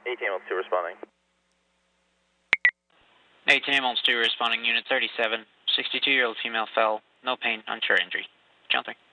18 Ambulance 2 responding. 18 Ambulance 2 responding, Unit 37. 62-year-old female fell. No pain, unsure injury. Count 3.